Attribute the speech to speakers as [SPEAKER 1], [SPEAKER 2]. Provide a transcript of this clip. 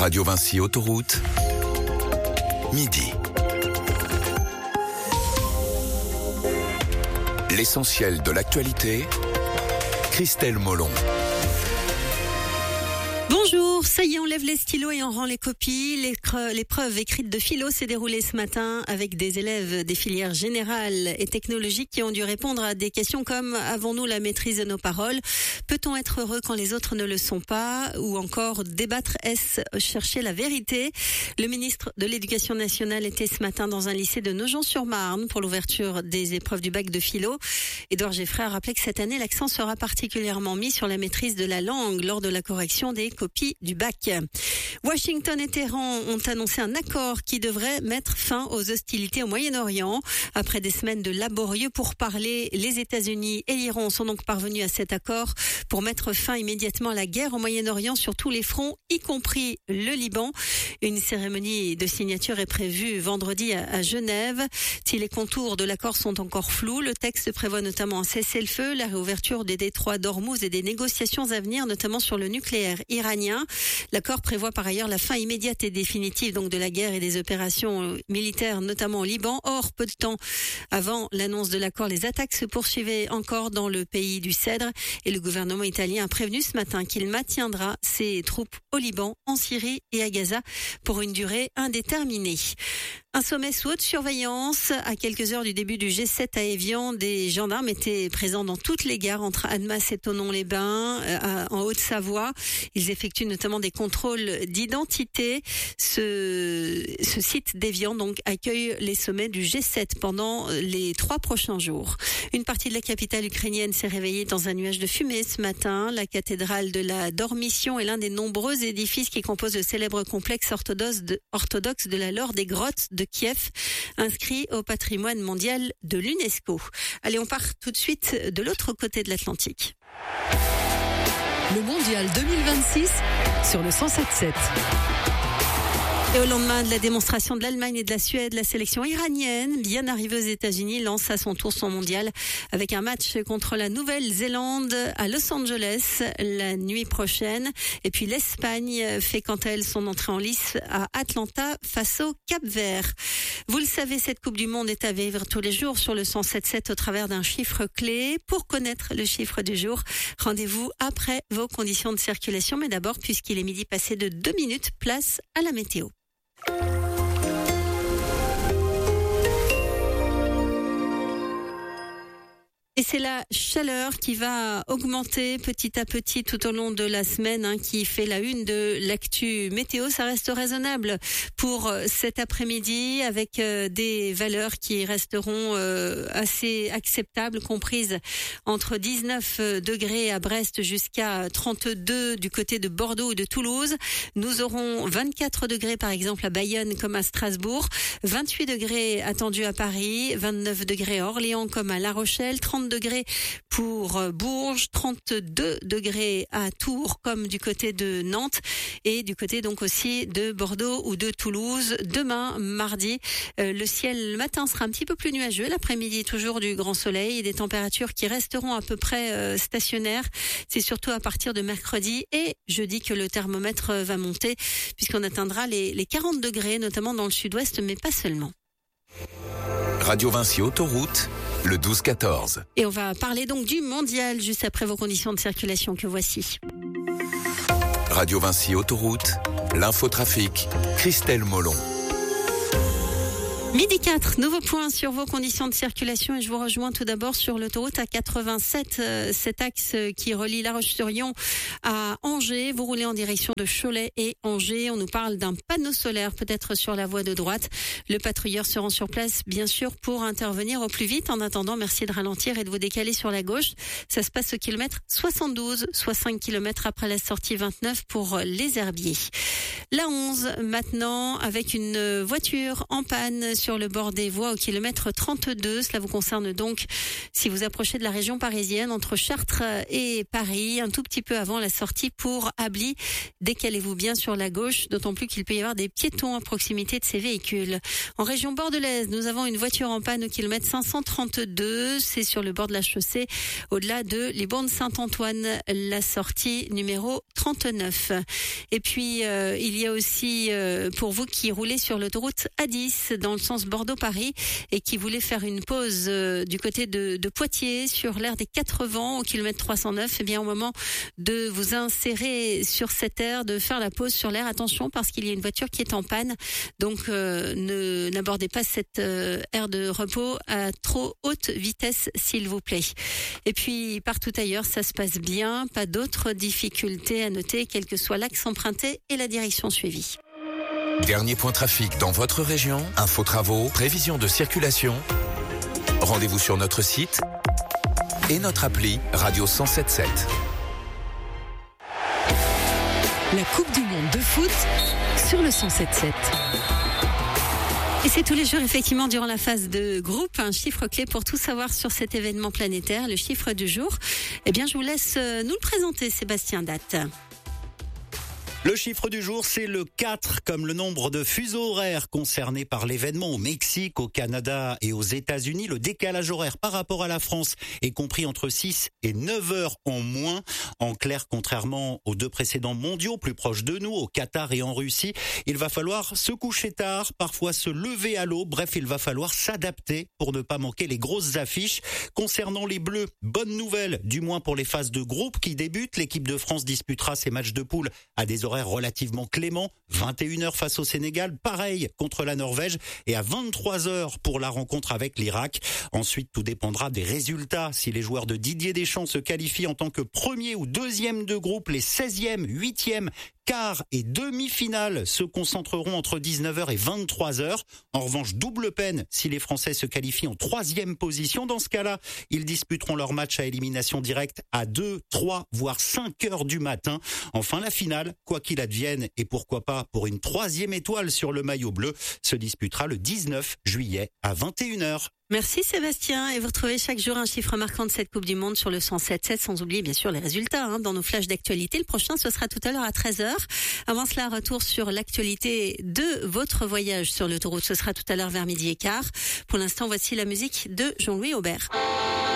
[SPEAKER 1] Radio Vinci Autoroute, midi. L'essentiel de l'actualité, Christelle Molon.
[SPEAKER 2] Bonjour, ça y est, on lève les stylos et on rend les copies. L'épreuve écrite de philo s'est déroulée ce matin avec des élèves des filières générales et technologiques qui ont dû répondre à des questions comme: avons-nous la maîtrise de nos paroles? Peut-on être heureux quand les autres ne le sont pas? Ou encore, débattre, est-ce chercher la vérité? Le ministre de l'Éducation nationale était ce matin dans un lycée de Nogent-sur-Marne pour l'ouverture des épreuves du bac de philo. Édouard Geffray a rappelé que cette année, l'accent sera particulièrement mis sur la maîtrise de la langue lors de la correction des copies du bac. Washington et Téhéran ont annoncé un accord qui devrait mettre fin aux hostilités au Moyen-Orient. Après des semaines de laborieux pourparlers, les États-Unis et l'Iran sont donc parvenus à cet accord pour mettre fin immédiatement à la guerre au Moyen-Orient sur tous les fronts, y compris le Liban. Une cérémonie de signature est prévue vendredi à Genève. Si les contours de l'accord sont encore flous, le texte prévoit notamment un cessez-le-feu, la réouverture des détroits d'Ormuz et des négociations à venir, notamment sur le nucléaire iranien. L'accord prévoit par ailleurs la fin immédiate et définitive donc de la guerre et des opérations militaires, notamment au Liban. Or, peu de temps avant l'annonce de l'accord, les attaques se poursuivaient encore dans le pays du Cèdre et le gouvernement italien a prévenu ce matin qu'il maintiendra ses troupes au Liban, en Syrie et à Gaza pour une durée indéterminée. Un sommet sous haute surveillance. À quelques heures du début du G7 à Évian, des gendarmes étaient présents dans toutes les gares entre Annemasse et Thonon-les-Bains, en Haute-Savoie. Ils effectuent notamment des contrôles d'identité. Ce site d'Évian donc accueille les sommets du G7 pendant les 3 prochains jours. Une partie de la capitale ukrainienne s'est réveillée dans un nuage de fumée ce matin. La cathédrale de la Dormition est l'un des nombreux édifices qui composent le célèbre complexe orthodoxe de la Laure des Grottes de Kiev, inscrit au patrimoine mondial de l'UNESCO. Allez, on part tout de suite de l'autre côté de l'Atlantique.
[SPEAKER 3] Le mondial 2026 sur le 107.7.
[SPEAKER 2] Et au lendemain de la démonstration de l'Allemagne et de la Suède, la sélection iranienne, bien arrivée aux États-Unis, lance à son tour son mondial avec un match contre la Nouvelle-Zélande à Los Angeles la nuit prochaine. Et puis l'Espagne fait quant à elle son entrée en lice à Atlanta face au Cap-Vert. Vous le savez, cette Coupe du Monde est à vivre tous les jours sur le 107.7 au travers d'un chiffre clé. Pour connaître le chiffre du jour, rendez-vous après vos conditions de circulation. Mais d'abord, puisqu'il est midi passé de 2 minutes, place à la météo. Et c'est la chaleur qui va augmenter petit à petit tout au long de la semaine, qui fait la une de l'actu météo. Ça reste raisonnable pour cet après-midi avec des valeurs qui resteront assez acceptables, comprises entre 19 degrés à Brest jusqu'à 32 du côté de Bordeaux ou de Toulouse. Nous aurons 24 degrés par exemple à Bayonne comme à Strasbourg, 28 degrés attendus à Paris, 29 degrés à Orléans comme à La Rochelle, 30 degrés pour Bourges, 32 degrés à Tours comme du côté de Nantes et du côté donc aussi de Bordeaux ou de Toulouse. Demain, mardi, le ciel le matin sera un petit peu plus nuageux, l'après-midi toujours du grand soleil et des températures qui resteront à peu près stationnaires. C'est surtout à partir de mercredi et jeudi que le thermomètre va monter puisqu'on atteindra les 40 degrés, notamment dans le sud-ouest, mais pas seulement.
[SPEAKER 1] Radio Vinci Autoroute, le 12-14.
[SPEAKER 2] Et on va parler donc du mondial juste après vos conditions de circulation que voici.
[SPEAKER 1] Radio Vinci Autoroute, l'infotrafic, Christelle Molon.
[SPEAKER 2] Midi 4, nouveau point sur vos conditions de circulation et je vous rejoins tout d'abord sur l'autoroute A87, cet axe qui relie La Roche-sur-Yon à Angers. Vous roulez en direction de Cholet et Angers. On nous parle d'un panneau solaire peut-être sur la voie de droite. Le patrouilleur se rend sur place bien sûr pour intervenir au plus vite. En attendant, merci de ralentir et de vous décaler sur la gauche. Ça se passe au kilomètre 72, soit 5 km après la sortie 29 pour les Herbiers. La 11 maintenant avec une voiture en panne sur le bord des voies au kilomètre 32. Cela vous concerne donc si vous approchez de la région parisienne entre Chartres et Paris, un tout petit peu avant la sortie pour Ably. Décalez-vous bien sur la gauche, d'autant plus qu'il peut y avoir des piétons à proximité de ces véhicules. En région bordelaise, nous avons une voiture en panne au kilomètre 532. C'est sur le bord de la chaussée, au-delà de Libourne-Saint-Antoine, la sortie numéro 39. Et puis, il y a aussi, pour vous qui roulez sur l'autoroute A10 dans le sens Bordeaux-Paris et qui voulez faire une pause du côté de Poitiers sur l'aire des 4 vents au kilomètre 309, eh bien, au moment de vous insérer sur cette aire, de faire la pause sur l'aire, attention parce qu'il y a une voiture qui est en panne. Donc, n'abordez pas cette aire de repos à trop haute vitesse, s'il vous plaît. Et puis, partout ailleurs, ça se passe bien. Pas d'autres difficultés à noter, quel que soit l'axe emprunté et la direction suivie.
[SPEAKER 1] Dernier point trafic dans votre région, infos travaux, prévision de circulation. Rendez-vous sur notre site et notre appli Radio 107.7.
[SPEAKER 3] La Coupe du Monde de foot sur le 107.7.
[SPEAKER 2] Et c'est tous les jours, effectivement, durant la phase de groupe, un chiffre clé pour tout savoir sur cet événement planétaire, le chiffre du jour. Eh bien, je vous laisse nous le présenter, Sébastien Datte.
[SPEAKER 4] Le chiffre du jour, c'est le 4, comme le nombre de fuseaux horaires concernés par l'événement au Mexique, au Canada et aux États-Unis. Le décalage horaire par rapport à la France est compris entre 6 et 9 heures en moins. En clair, contrairement aux 2 précédents mondiaux, plus proches de nous, au Qatar et en Russie, il va falloir se coucher tard, parfois se lever à l'aube. Bref, il va falloir s'adapter pour ne pas manquer les grosses affiches. Concernant les Bleus, bonne nouvelle, du moins pour les phases de groupe qui débutent. L'équipe de France disputera ses matchs de poule à des horaires relativement clément, 21h face au Sénégal, pareil contre la Norvège et à 23h pour la rencontre avec l'Irak. Ensuite, tout dépendra des résultats. Si les joueurs de Didier Deschamps se qualifient en tant que premier ou deuxième de groupe, les 16e, 8e, quart et demi-finale se concentreront entre 19h et 23h. En revanche, double peine si les Français se qualifient en 3e position. Dans ce cas-là, ils disputeront leur match à élimination directe à 2, 3, voire 5 heures du matin. Enfin, la finale, quoi qu'il advienne, et pourquoi pas pour une 3e étoile sur le maillot bleu, se disputera le 19 juillet à 21h.
[SPEAKER 2] Merci Sébastien, et vous retrouvez chaque jour un chiffre marquant de cette Coupe du Monde sur le 107.7, sans oublier bien sûr les résultats dans nos flashs d'actualité. Le prochain, ce sera tout à l'heure à 13h. Avant cela, retour sur l'actualité de votre voyage sur l'autoroute. Ce sera tout à l'heure vers 12h15. Pour l'instant, voici la musique de Jean-Louis Aubert.